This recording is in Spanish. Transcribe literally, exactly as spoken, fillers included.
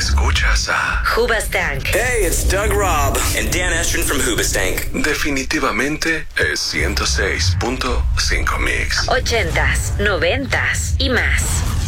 Escuchas a Hoobastank. Hey, it's Doug Robb and Dan Estrin from Hoobastank. Definitivamente es ciento seis punto cinco Mix. Ochentas, noventas y más.